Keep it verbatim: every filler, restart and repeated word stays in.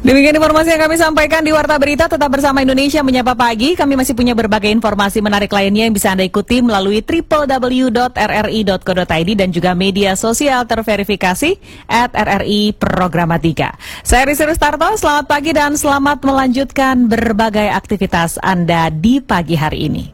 Demikian informasi yang kami sampaikan di Warta Berita. Tetap bersama Indonesia Menyapa Pagi. Kami masih punya berbagai informasi menarik lainnya yang bisa Anda ikuti melalui w w w dot r r i dot co dot i d dan juga media sosial terverifikasi at r r i Programatika. Saya Rizky Rustarto, selamat pagi dan selamat melanjutkan berbagai aktivitas Anda di pagi hari ini.